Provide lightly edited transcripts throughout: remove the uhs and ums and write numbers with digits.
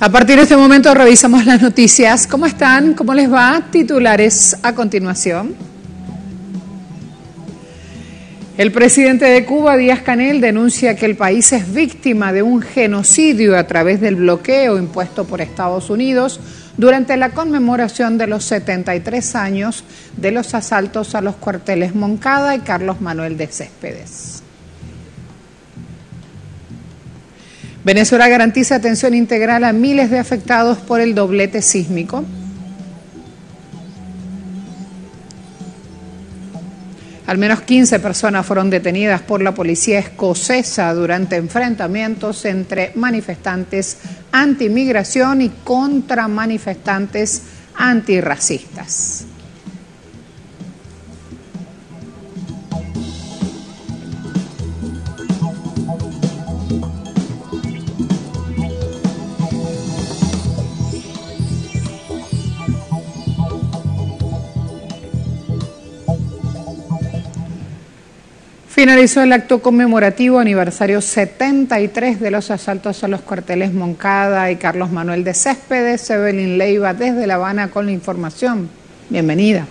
A partir de este momento revisamos las noticias. ¿Cómo están? ¿Cómo les va? Titulares a continuación. El presidente de Cuba, Díaz-Canel, denuncia que el país es víctima de un genocidio a través del bloqueo impuesto por Estados Unidos durante la conmemoración de los 73 años de los asaltos a los cuarteles Moncada y Carlos Manuel de Céspedes. Venezuela garantiza atención integral a miles de afectados por el doblete sísmico. Al menos 15 personas fueron detenidas por la policía escocesa durante enfrentamientos entre manifestantes anti-inmigración y contra manifestantes antirracistas. Finalizó el acto conmemorativo aniversario 73 de los asaltos a los cuarteles Moncada y Carlos Manuel de Céspedes. Evelyn Leiva desde La Habana con la información. Bienvenida.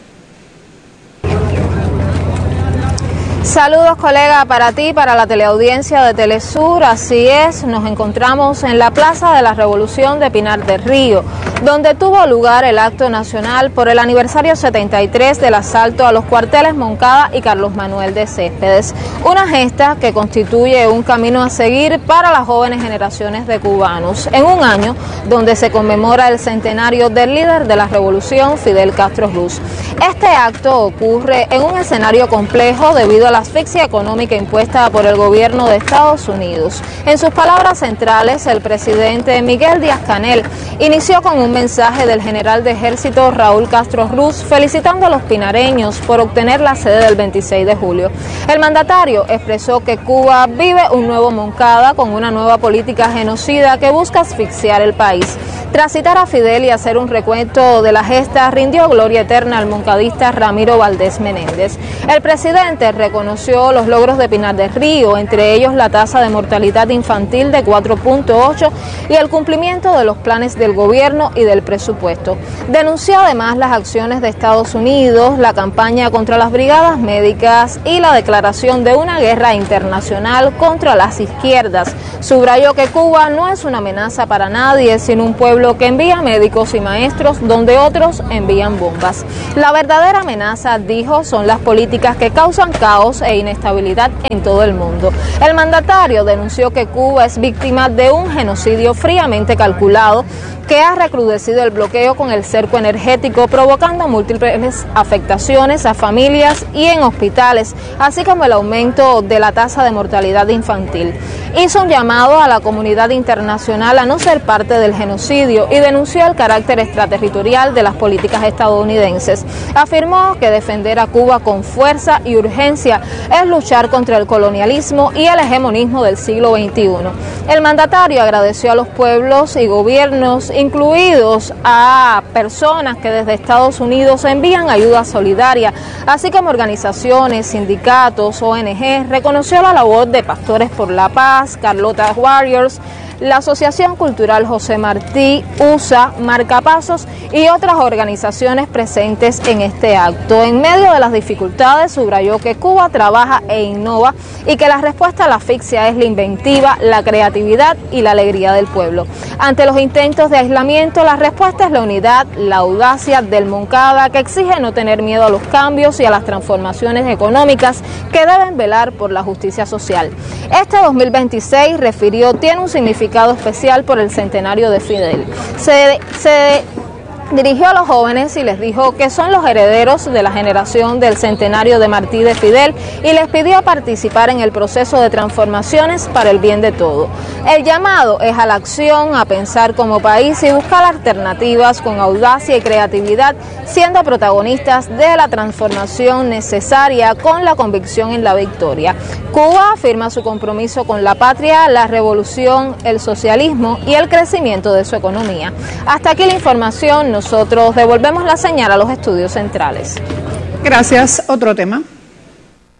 Saludos, colega, para ti, para la teleaudiencia de Telesur. Así es, nos encontramos en la Plaza de la Revolución de Pinar del Río, donde tuvo lugar el acto nacional por el aniversario 73 del asalto a los cuarteles Moncada y Carlos Manuel de Céspedes. Una gesta que constituye un camino a seguir para las jóvenes generaciones de cubanos, en un año donde se conmemora el centenario del líder de la revolución, Fidel Castro Ruz. Este acto ocurre en un escenario complejo debido a la asfixia económica impuesta por el gobierno de Estados Unidos. En sus palabras centrales, el presidente Miguel Díaz-Canel inició con un mensaje del general de ejército Raúl Castro Ruz felicitando a los pinareños por obtener la sede del 26 de julio. El mandatario expresó que Cuba vive un nuevo Moncada con una nueva política genocida que busca asfixiar el país. Tras citar a Fidel y hacer un recuento de la gesta, rindió gloria eterna al moncadista Ramiro Valdés Menéndez. El presidente reconoció los logros de Pinar del Río, entre ellos la tasa de mortalidad infantil de 4.8 y el cumplimiento de los planes del gobierno y del presupuesto. Denunció además las acciones de Estados Unidos, la campaña contra las brigadas médicas y la declaración de una guerra internacional contra las izquierdas. Subrayó que Cuba no es una amenaza para nadie, sino un pueblo que envía médicos y maestros donde otros envían bombas. La verdadera amenaza, dijo, son las políticas que causan caos e inestabilidad en todo el mundo. El mandatario denunció que Cuba es víctima de un genocidio fríamente calculado que ha recrudecido el bloqueo con el cerco energético, provocando múltiples afectaciones a familias y en hospitales, así como el aumento de la tasa de mortalidad infantil. Hizo un llamado a la comunidad internacional a no ser parte del genocidio y denunció el carácter extraterritorial de las políticas estadounidenses. Afirmó que defender a Cuba con fuerza y urgencia es luchar contra el colonialismo y el hegemonismo del siglo XXI. El mandatario agradeció a los pueblos y gobiernos, incluidos a personas que desde Estados Unidos envían ayuda solidaria, así como organizaciones, sindicatos, ONG. Reconoció la labor de Pastores por la Paz, Carlota Warriors, la Asociación Cultural José Martí, USA, Marcapasos y otras organizaciones presentes en este acto. En medio de las dificultades, subrayó que Cuba trabaja e innova y que la respuesta a la asfixia es la inventiva, la creatividad y la alegría del pueblo. Ante los intentos de aislamiento, la respuesta es la unidad, la audacia del Moncada, que exige no tener miedo a los cambios y a las transformaciones económicas que deben velar por la justicia social. Este 2026, refirió, tiene un significado especial por el centenario de Fidel. Se dirigió a los jóvenes y les dijo que son los herederos de la generación del centenario de Martí de Fidel y les pidió participar en el proceso de transformaciones para el bien de todo. El llamado es a la acción, a pensar como país y buscar alternativas con audacia y creatividad, siendo protagonistas de la transformación necesaria con la convicción en la victoria. Cuba afirma su compromiso con la patria, la revolución, el socialismo y el crecimiento de su economía. Hasta aquí la información. Nosotros devolvemos la señal a los estudios centrales. Gracias. Otro tema.